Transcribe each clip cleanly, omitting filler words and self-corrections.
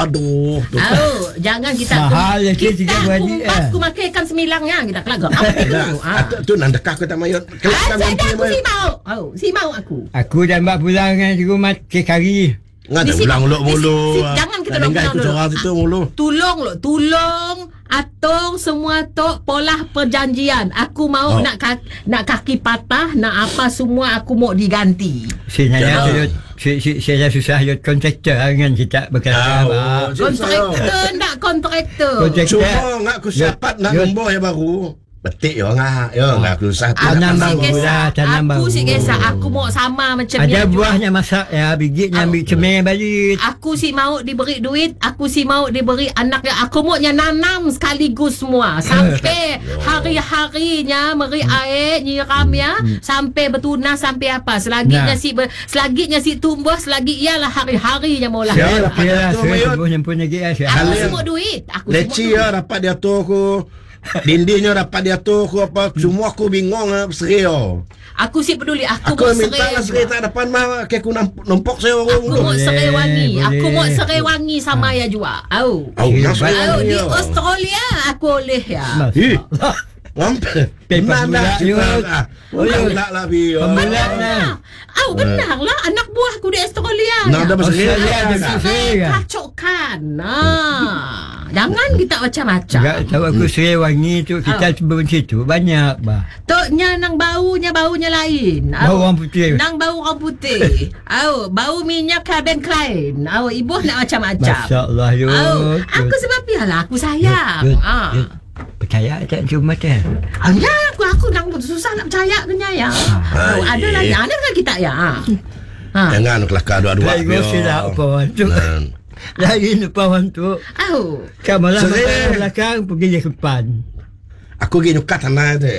Aduh. Jangan kita mahal kita kumpas ku makan semilangnya kita kelagak. Apa tu nak dekat aku tak mayot. Aku si mau aku. Aku dah 4 bulan dengan di rumah ke kari. Ngada ulang mulu. Jangan kita ulang mulu. Tolong atong semua tok pola perjanjian. Aku mau nak kaki patah, nak apa semua aku mau diganti. Saya susah kontraktor dengan kita berkata. Kontraktor. Cuma nak aku siapat nak nombor yang baru. Betik yo ngak susah tanam baru. Aku si kisah aku mau sama macam ada buahnya masak ya, bigitnya ambil cemil balik. Aku si mau diberi duit, aku si mau diberi anaknya, aku mau nanam sekaligus semua sampai hari-harinya meri air nyiramnya sampai bertunas sampai apa selagitnya si tumbuh selagi ialah hari-harinya maulah. Ya nyempun lagi aku semua duit, aku leci ya dapat dia tu aku. Dindingnya dapat dia tu aku apa semua aku bingung serio. Aku si peduli aku mau minta serio tak depan mah ke aku nampak saya aku mau serai wangi. Aku mau serai wangi sama ya juga. Di Australia aku boleh ya. Ngompe. Mana juga. Tak lah bio. Benar lah anak buahku di Australia. Ada kacaukan. Jangan kita macam-macam. Enggak tahu aku serai wangi tu kita benci tu banyak bah. Toknya nang baunya lain. Bau orang putih. Nang bau orang putih. Bau minyak Calvin Klein. Ibu nak macam-macam. Masya-Allah yo. Aku sebab biarlah aku sayang. Percaya tak cuma tu. Aku nang susah nak percaya kenyaya. Ada lagi ada kan kita ya. Jangan kelakar dua-dua. Aku silap apa tu. Lagi depan tu. Kamu lah belakang pergi ke depan. Aku pergi nyukat tanah tu.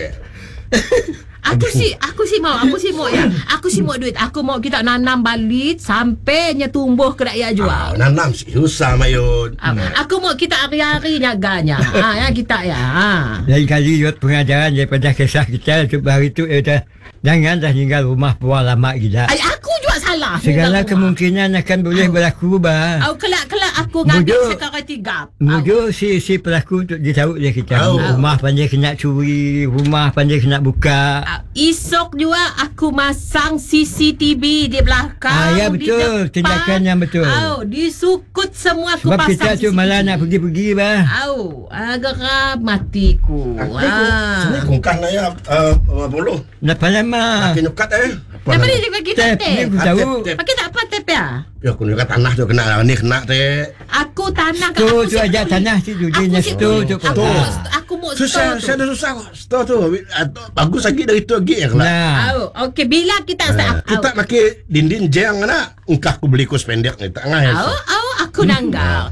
Aku si mau ya. Aku si mau duit. Aku mau kita nanam balik sampainya tumbuh ke rakyat jual. Nanam susah mayun. Aku mau kita hari-hari nyaganya. Ya kita ya. Lain kali buat pengajaran daripada kisah kita tu hari tu jangan dah tinggal rumah puan lama gila. Aku juga salah. Segala kemungkinan akan boleh berlaku bah. Kelak aku ngambil sekarang 3. Mudah si pelaku untuk ditahu dia kita. Rumah pandai kena curi, rumah pandai kena buka. Esok juga aku masang CCTV di belakang. Ya betul, tindakan yang betul. Disukut semua aku sebab pasang. Sebab kita tu malah nak pergi-pergi bah. Agak matiku. Sini kungkan ya bolu. Napa lama? Nak nyukat Apa ni juga kita teh? Tahu. Pakai tak apa teh ya? Ya aku nyukat tanah tu kena ni kena teh. Aku tanah tu aja tanah tu jadinya tu. Aku mau susah store tu. Bagus lagi dari tu lagi yang lah. Okey bila kita kita pakai dinding jeng nak. Engkau aku beli kus pendek ni tak ngai. Aku nanggar.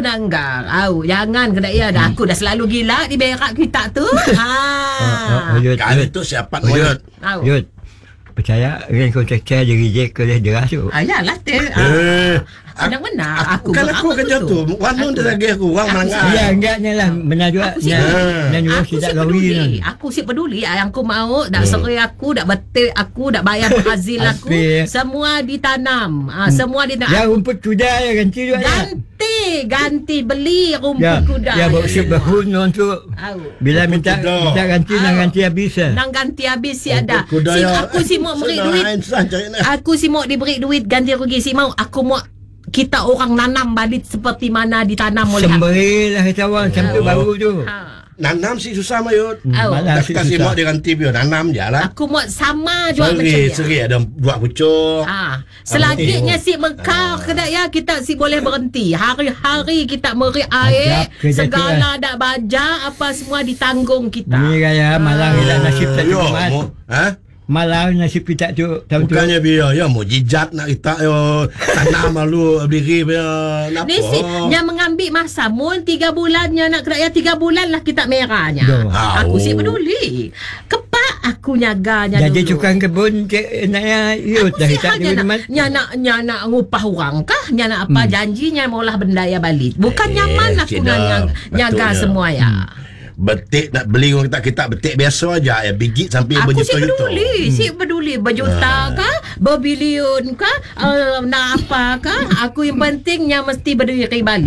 Jangan kena ya dah. Aku dah selalu gila di berak kita tu. Kali tu siapa Yud. Percaya dengan kontraktor dia reject oleh deras tu. Ayalah teh. Benar-benar aku kalau aku kerja tu warna dia lagi aku orang melanggar. Ya enggaknya lah benar juga. Aku si peduli. Aku si peduli yang aku mau dak serai aku dak betik aku dak bayar hasil aku semua ditanam. Semua ditanam. Ya rumput kuda ya ganti juga. Ganti beli rumput kuda. Ya berhun tu. Bila minta ganti nang ganti habis. Nang ganti habis si ada. Aku si mau beri duit. Aku si mau diberi duit ganti rugi si mau. Aku mau kita orang nanam balik seperti mana ditanam oleh semberilah kita orang sampai baru tu. Nanam si susah mayut. Kasih mau dengan TV nanam je lah. Aku mau sama juga macam dia. Seri ada buat pucuk. Selagitnya si mekar kena ya kita si boleh berhenti. Hari-hari kita meri air segala dak baja apa semua ditanggung kita. Ni gaya malang hilang nasib tak cukup. Malah nasib kita tu bukannya biar ya mujizat nak kita tanam malu diri biar napa yang mengambil masa mun 3 bulannya nak kena 3 bulan lah kita merahnya. Aku si peduli kepak aku nyaganya jadi dulu. Tukang kebun nak yut dah tak nak ngupah orang kah nak apa janjinya maulah benda ya balik bukan nyaman aku nyaga semua ya. Betik nak beli orang kita betik biasa aja ya bigit sampai berjuta-juta. Si peduli berjuta kah, berbilion kah, nak apa kah? Aku yang pentingnya mesti berdiri balik.